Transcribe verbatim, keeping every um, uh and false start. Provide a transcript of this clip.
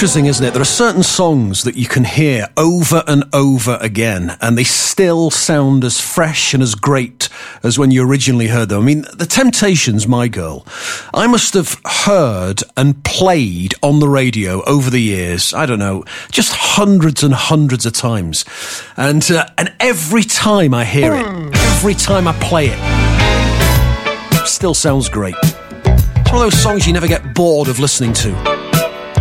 interesting, isn't it? There are certain songs that you can hear over and over again, and they still sound as fresh and as great as when you originally heard them. I mean, The Temptations, My Girl, I must have heard and played on the radio over the years, I don't know, just hundreds and hundreds of times. And, uh, and every time I hear it, every time I play it, it still sounds great. It's one of those songs you never get bored of listening to.